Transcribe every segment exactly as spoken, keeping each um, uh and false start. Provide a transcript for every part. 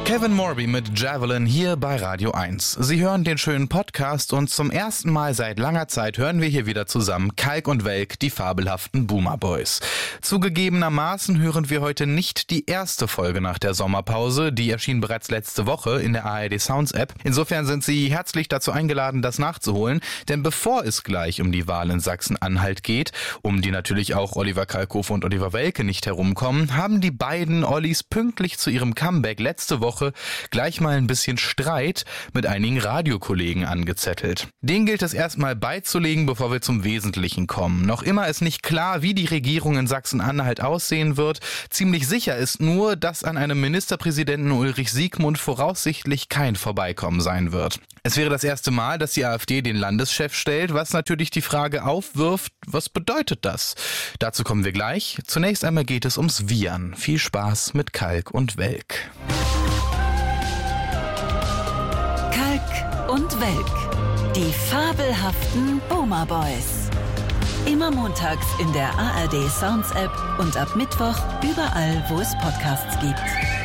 Kevin Morby mit Javelin hier bei Radio eins. Sie hören den schönen Podcast und zum ersten Mal seit langer Zeit hören wir hier wieder zusammen Kalk und Welk, die fabelhaften Boomer Boys. Zugegebenermaßen hören wir heute nicht die erste Folge nach der Sommerpause, die erschien bereits letzte Woche in der A R D Sounds App. Insofern sind Sie herzlich dazu eingeladen, das nachzuholen, denn bevor es gleich um die Wahl in Sachsen-Anhalt geht, um die natürlich auch Oliver Kalkofe und Oliver Welke nicht herumkommen, haben die beiden Ollis pünktlich zu ihrem Comeback letzte Woche gleich mal ein bisschen Streit mit einigen Radiokollegen angezettelt. Den gilt es erstmal beizulegen, bevor wir zum Wesentlichen kommen. Noch immer ist nicht klar, wie die Regierung in Sachsen-Anhalt aussehen wird. Ziemlich sicher ist nur, dass an einem Ministerpräsidenten Ulrich Siegmund voraussichtlich kein Vorbeikommen sein wird. Es wäre das erste Mal, dass die AfD den Landeschef stellt, was natürlich die Frage aufwirft, was bedeutet das? Dazu kommen wir gleich. Zunächst einmal geht es ums Wiehern. Viel Spaß mit Kalk und Welk. Kalk und Welk, die fabelhaften Boomer Boys. Immer montags in der A R D Sounds App und ab Mittwoch überall, wo es Podcasts gibt.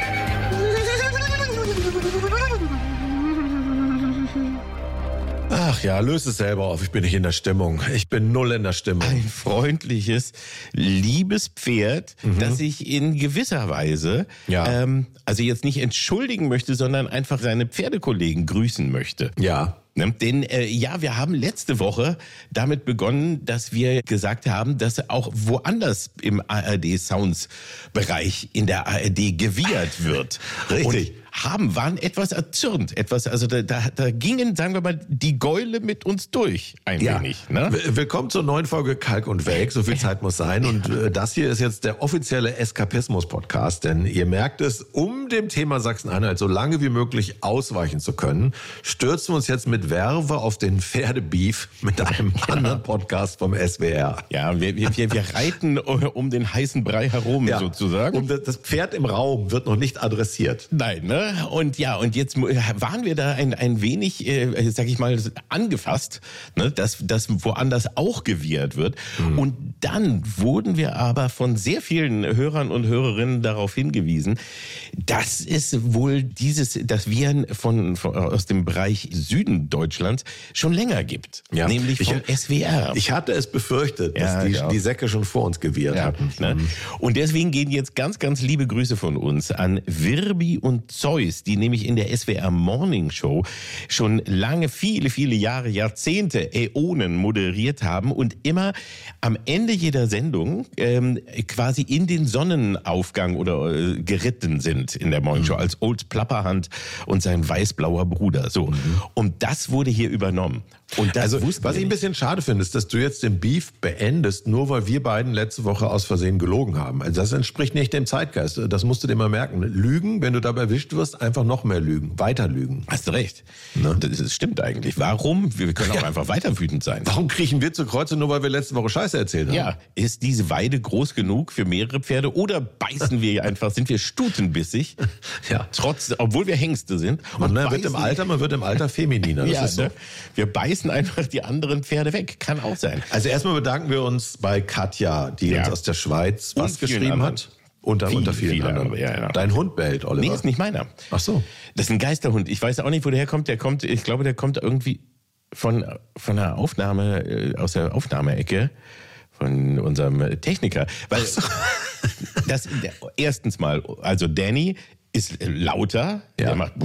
Ach ja, löse es selber auf, ich bin nicht in der Stimmung. Ich bin null in der Stimmung. Ein freundliches, liebes Pferd, mhm. das sich in gewisser Weise, ja. ähm, also jetzt nicht entschuldigen möchte, sondern einfach seine Pferdekollegen grüßen möchte. Ja. Denn äh, ja, wir haben letzte Woche damit begonnen, dass wir gesagt haben, dass auch woanders im A R D Sounds Bereich in der A R D gewiehert wird. Richtig. Und haben, waren etwas erzürnt, etwas, also da, da, da gingen, sagen wir mal, die Gäule mit uns durch, ein ja. wenig. Ne? Willkommen zur neuen Folge Kalk und Welk, so viel Zeit muss sein. Und äh, das hier ist jetzt der offizielle Eskapismus-Podcast, denn ihr merkt es, um dem Thema Sachsen-Anhalt so lange wie möglich ausweichen zu können, stürzen wir uns jetzt mit Werbe auf den Pferdebeef mit einem ja. anderen Podcast vom S W R. Ja, wir, wir, wir reiten um den heißen Brei herum, ja. sozusagen. Und das Pferd im Raum wird noch nicht adressiert. Nein, ne? Und ja, und jetzt waren wir da ein, ein wenig, äh, sag ich mal, angefasst, ne? dass das woanders auch gewiehert wird. Mhm. Und dann wurden wir aber von sehr vielen Hörern und Hörerinnen darauf hingewiesen, dass es wohl dieses, das Wiehern von, von aus dem Bereich Süden Deutschlands schon länger gibt. Ja. Nämlich vom ich, S W R. Ich hatte es befürchtet, dass ja, die, ja. die Säcke schon vor uns gewiehert ja, hatten. Ne? Mhm. Und deswegen gehen jetzt ganz, ganz liebe Grüße von uns an Wirbi und Zeus, die nämlich in der S W R Morning Show schon lange, viele, viele Jahre, Jahrzehnte, Äonen moderiert haben und immer am Ende jeder Sendung ähm, quasi in den Sonnenaufgang oder äh, geritten sind in der Morning Show, mhm. als Old Plapperhand und sein weißblauer Bruder. So. Mhm. Und das wurde hier übernommen. Und das also, was ich ein bisschen schade finde, ist, dass du jetzt den Beef beendest, nur weil wir beiden letzte Woche aus Versehen gelogen haben. Also das entspricht nicht dem Zeitgeist. Das musst du dir mal merken. Lügen, wenn du dabei erwischt wirst, einfach noch mehr lügen. Weiter lügen. Hast du recht. Ne? Das, das stimmt eigentlich. Warum? Wir können auch ja. einfach weiter wütend sein. Warum kriechen wir zu Kreuze, nur weil wir letzte Woche Scheiße erzählt haben? Ja. Ist diese Weide groß genug für mehrere Pferde oder beißen wir einfach, sind wir stutenbissig? Ja. Trotz, obwohl wir Hengste sind. Und man wird im Alter, man wird im Alter femininer. Das ja, ist so. Ne? Wir beißen einfach die anderen Pferde weg. Kann auch sein. Also erstmal bedanken wir uns bei Katja, die ja. uns aus der Schweiz was geschrieben anderen. hat. Unter, Viel, unter vielen viele anderen. andere, ja, ja. Dein Hund bellt, Oliver. Nee, ist nicht meiner. Ach so. Das ist ein Geisterhund. Ich weiß auch nicht, wo der herkommt. Der kommt, ich glaube, der kommt irgendwie von, von der Aufnahme, aus der Aufnahmeecke von unserem Techniker. Weil, so. das, erstens mal, also Danny ist lauter, ja. der macht,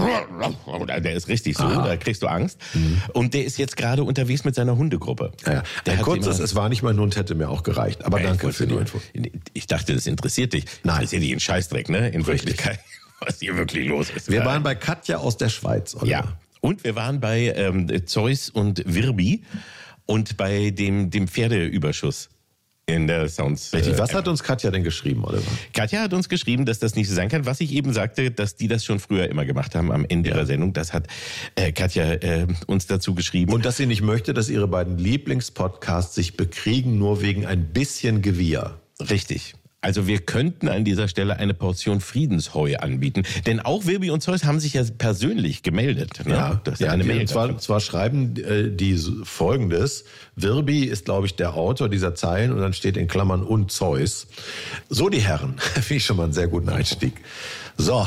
der ist richtig so, Aha. da kriegst du Angst. Mhm. Und der ist jetzt gerade unterwegs mit seiner Hundegruppe. Ja, ja. Der Ein hat kurzes, immer, es war nicht mein Hund, hätte mir auch gereicht. Aber ja, danke für die Info. Ich dachte, das interessiert dich. Nein. Interessiert dich in Scheißdreck, ne? In Wirklichkeit, was hier wirklich los ist. Wir waren bei Katja aus der Schweiz, Oliver. Ja. Und wir waren bei ähm, Zeus und Wirbi und bei dem, dem Pferdeüberschuss. In der Sounds. Richtig. Was hat uns Katja denn geschrieben, Oliver? Katja hat uns geschrieben, dass das nicht so sein kann. Was ich eben sagte, dass die das schon früher immer gemacht haben am Ende ja. ihrer Sendung. Das hat äh, Katja äh, uns dazu geschrieben. Und dass sie nicht möchte, dass ihre beiden Lieblingspodcasts sich bekriegen, nur wegen ein bisschen Gewieher. Richtig. Also wir könnten an dieser Stelle eine Portion Friedensheu anbieten. Denn auch Wirbi und Zeus haben sich ja persönlich gemeldet. Ne? Ja, das ist ja eine die, Mail. Zwar, zwar schreiben äh, die Folgendes. Wirbi ist, glaube ich, der Autor dieser Zeilen und dann steht in Klammern und Zeus. So, die Herren. Finde ich schon mal einen sehr guten Einstieg. So.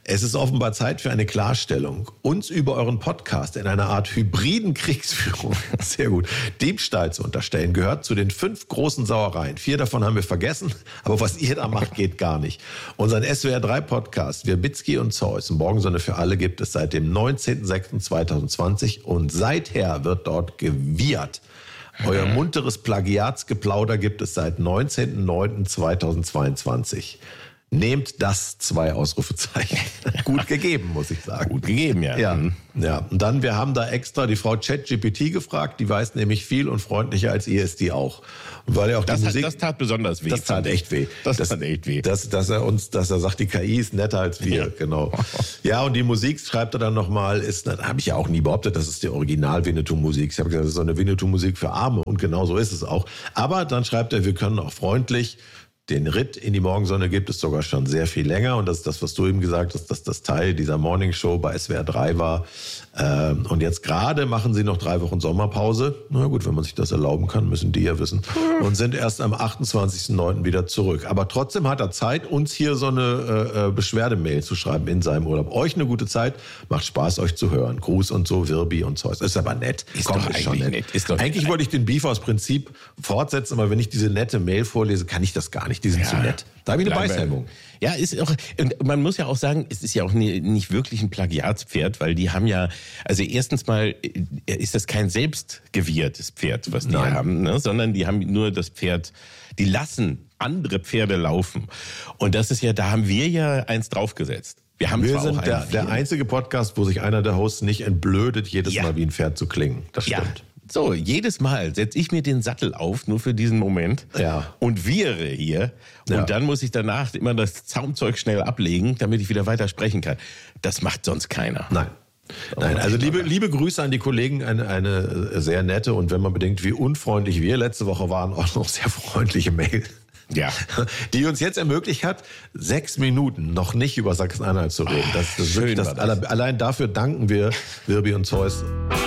Es ist offenbar Zeit für eine Klarstellung. Uns über euren Podcast in einer Art hybriden Kriegsführung, sehr gut, Diebstahl zu unterstellen, gehört zu den fünf großen Sauereien. Vier davon haben wir vergessen, aber was ihr da macht, geht gar nicht. Unseren S W R drei Podcast, Wierbitzki und Zeus, Morgensonne für alle, gibt es seit dem neunzehnten sechsten zweitausendzwanzig und seither wird dort gewiehert. Euer munteres Plagiatsgeplauder gibt es seit neunzehnten neunten zweitausendzweiundzwanzig. Nehmt das, zwei Ausrufezeichen. Gut gegeben, muss ich sagen. Gut gegeben, ja. Ja, ja. Und dann, wir haben da extra die Frau ChatGPT gefragt, die weiß nämlich viel und freundlicher als ihr ist die auch. Und weil ja auch die Das, Musik, hat, das tat besonders weh. das tat echt weh. Das, das tat echt weh. Dass, dass er uns, dass er sagt, die K I ist netter als wir, Ja. genau. Ja, und die Musik, schreibt er dann nochmal, ist, da habe ich ja auch nie behauptet, das ist die Original-Winnetou-Musik. Ich habe gesagt, das ist so eine Winnetou-Musik für Arme und genau so ist es auch. Aber dann schreibt er, wir können auch freundlich. Den Ritt in die Morgensonne gibt es sogar schon sehr viel länger. Und das ist das, was du eben gesagt hast, dass das Teil dieser Morning Show bei S W R drei war. Ähm, und jetzt gerade machen sie noch drei Wochen Sommerpause. Na gut, wenn man sich das erlauben kann, müssen die ja wissen. Und sind erst am achtundzwanzigsten neunten wieder zurück. Aber trotzdem hat er Zeit, uns hier so eine äh, Beschwerdemail zu schreiben in seinem Urlaub. Euch eine gute Zeit. Macht Spaß, euch zu hören. Gruß und so, Wirbi und Zeus. Ist aber nett. Ist doch schon eigentlich nett. Ist doch eigentlich nett. wollte ich den Beef aus Prinzip fortsetzen, aber wenn ich diese nette Mail vorlese, kann ich das gar nicht. Die sind Ja. zu nett. Da habe ich eine Bleiben wir- Beißhemmung. Ja, ist auch, und man muss ja auch sagen, es ist ja auch nie, nicht wirklich ein Plagiatspferd, weil die haben ja, also erstens mal äh, ist das kein selbstgewährtes Pferd, was die Nein. haben, ne? Sondern die haben nur das Pferd, die lassen andere Pferde laufen. Und das ist ja, da haben wir ja eins draufgesetzt. Wir haben Wir zwar auch sind der, einen der Pferd. einzige Podcast, wo sich einer der Hosts nicht entblödet, jedes Ja. Mal wie ein Pferd zu klingen. Das Ja. stimmt. So, jedes Mal setze ich mir den Sattel auf, nur für diesen Moment, Ja. und wiehre hier. Ja. Und dann muss ich danach immer das Zaumzeug schnell ablegen, damit ich wieder weiter sprechen kann. Das macht sonst keiner. Nein. Nein, also liebe, liebe Grüße an die Kollegen, eine, eine sehr nette und wenn man bedenkt, wie unfreundlich wir letzte Woche waren, auch noch sehr freundliche Mail. Ja. Die uns jetzt ermöglicht hat, sechs Minuten noch nicht über Sachsen-Anhalt zu reden. Das, das ist Schön wirklich das, war das. alle- allein dafür danken wir Wirbi und Zeus.